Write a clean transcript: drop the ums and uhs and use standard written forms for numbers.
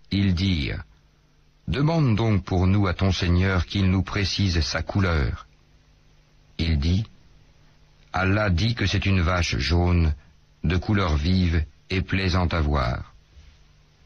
Ils dirent, demande donc pour nous à ton Seigneur qu'il nous précise sa couleur. Il dit, Allah dit que c'est une vache jaune, de couleur vive et plaisante à voir.